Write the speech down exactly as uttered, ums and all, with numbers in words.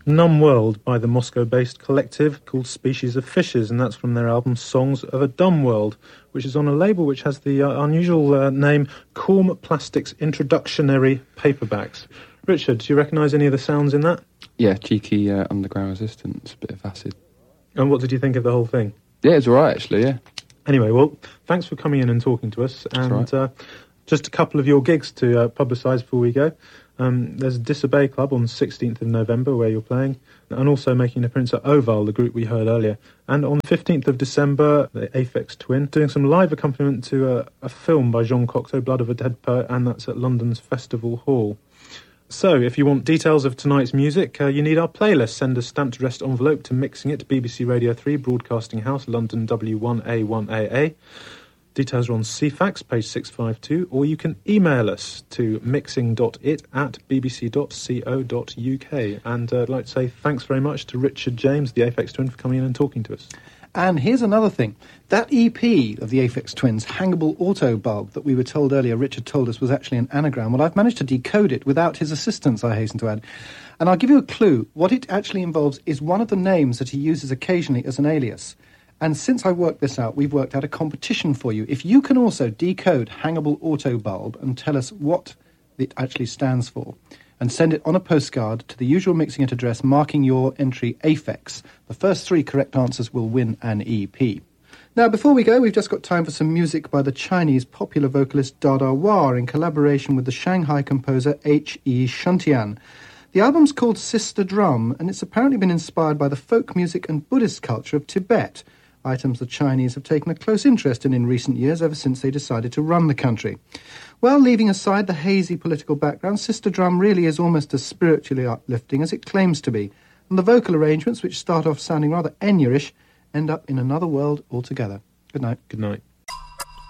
Numb World by the Moscow-based collective called Species of Fishes, and that's from their album Songs of a Dumb World, which is on a label which has the uh, unusual uh, name Corm Plastics Introductionary Paperbacks. Richard, do you recognise any of the sounds in that? Yeah, cheeky uh, underground resistance, a bit of acid. And what did you think of the whole thing? Yeah, it's all right, actually, yeah. Anyway, well, thanks for coming in and talking to us. And right. uh, just a couple of your gigs to uh, publicise before we go. Um, there's Disobey Club on the sixteenth of November where you're playing, and also making an appearance at Oval, the group we heard earlier. And on the fifteenth of December, the Aphex Twin, doing some live accompaniment to a, a film by Jean Cocteau, Blood of a Dead Poet, and that's at London's Festival Hall. So, if you want details of tonight's music, uh, you need our playlist. Send a stamped addressed envelope to Mixing It, B B C Radio three, Broadcasting House, London W one A one A A. Details are on C FAX, page six five two, or you can email us to mixing.it at bbc.co.uk. And uh, I'd like to say thanks very much to Richard James, the Aphex Twin, for coming in and talking to us. And here's another thing. That E P of the Aphex Twins, Hangable Auto Bulb, that we were told earlier, Richard told us was actually an anagram. Well, I've managed to decode it without his assistance, I hasten to add. And I'll give you a clue. What it actually involves is one of the names that he uses occasionally as an alias. And since I worked this out, we've worked out a competition for you. If you can also decode Hangable Auto Bulb and tell us what it actually stands for, and send it on a postcard to the usual Mixing It address marking your entry Aphex, the first three correct answers will win an E P. Now, before we go, we've just got time for some music by the Chinese popular vocalist Dada Wah in collaboration with the Shanghai composer H E Shuntian. The album's called Sister Drum, and it's apparently been inspired by the folk music and Buddhist culture of Tibet, items the Chinese have taken a close interest in in recent years ever since they decided to run the country. Well, leaving aside the hazy political background, Sister Drum really is almost as spiritually uplifting as it claims to be, and the vocal arrangements, which start off sounding rather Enya-ish, end up in another world altogether. Good night. Good night.